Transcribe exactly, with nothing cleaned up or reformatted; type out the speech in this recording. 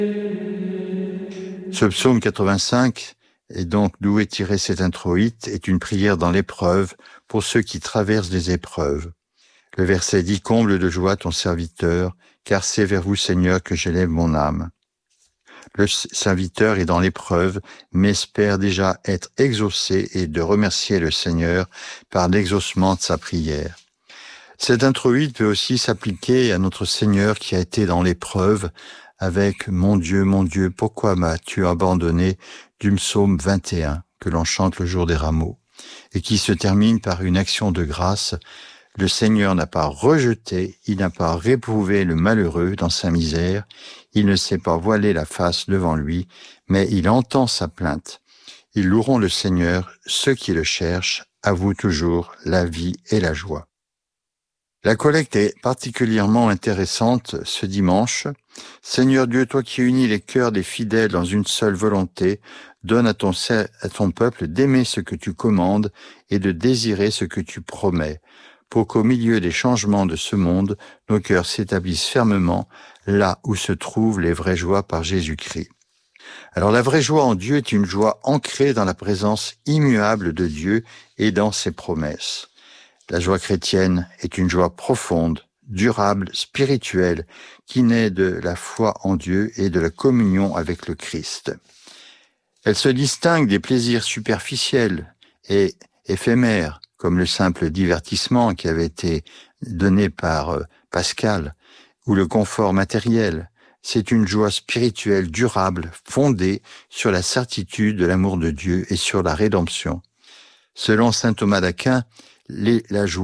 Ce psaume quatre-vingt-cinq, et donc d'où est tiré cet introïte, est une prière dans l'épreuve pour ceux qui traversent des épreuves. Le verset dit « Comble de joie ton serviteur, car c'est vers vous, Seigneur, que j'élève mon âme. » Le serviteur est dans l'épreuve, mais espère déjà être exaucé et de remercier le Seigneur par l'exaucement de sa prière. Cet introïte peut aussi s'appliquer à notre Seigneur qui a été dans l'épreuve avec « Mon Dieu, mon Dieu, pourquoi m'as-tu abandonné » du psaume vingt et un que l'on chante le jour des rameaux et qui se termine par une action de grâce. Le Seigneur n'a pas rejeté, il n'a pas réprouvé le malheureux dans sa misère, il ne s'est pas voilé la face devant lui, mais il entend sa plainte. Ils loueront le Seigneur, ceux qui le cherchent, à vous toujours la vie et la joie. La collecte est particulièrement intéressante ce dimanche. Seigneur Dieu, toi qui unis les cœurs des fidèles dans une seule volonté, donne à ton, à ton peuple d'aimer ce que tu commandes et de désirer ce que tu promets, pour qu'au milieu des changements de ce monde, nos cœurs s'établissent fermement là où se trouvent les vraies joies par Jésus-Christ. Alors la vraie joie en Dieu est une joie ancrée dans la présence immuable de Dieu et dans ses promesses. La joie chrétienne est une joie profonde, durable, spirituelle, qui naît de la foi en Dieu et de la communion avec le Christ. Elle se distingue des plaisirs superficiels et éphémères, comme le simple divertissement qui avait été donné par Pascal, ou le confort matériel. C'est une joie spirituelle durable, fondée sur la certitude de l'amour de Dieu et sur la rédemption. Selon saint Thomas d'Aquin, les, la joie